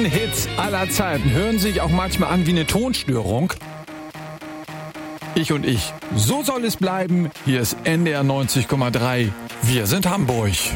besten Hits aller Zeiten hören sich auch manchmal an wie eine Tonstörung. Ich und ich. So soll es bleiben. Hier ist NDR 90,3. Wir sind Hamburg.